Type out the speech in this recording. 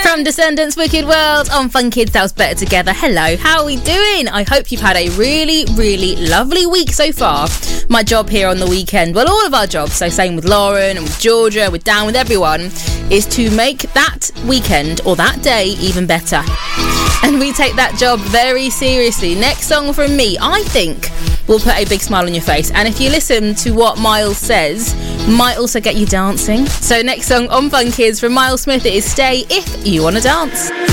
From Descendants, Wicked World on Fun Kids Sounds Better Together. Hello, how are we doing? I hope you've had a really, really lovely week so far. My job here on the weekend, well, all of our jobs, so same with Lauren and with Georgia, with Dan, with everyone, is to make that weekend or that day even better. And we take that job very seriously. Next song from me, I think, will put a big smile on your face. And if you listen to what Miles says, might also get you dancing. So next song on Fun Kids from Miles Smith, it is Stay If You Want to Dance.